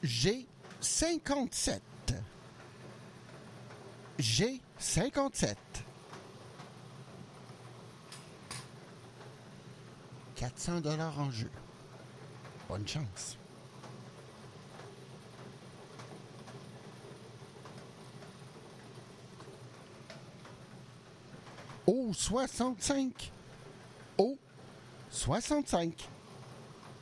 J'ai 57. J'ai 57. 400 $ en jeu. Bonne chance. Au 65. Au 65.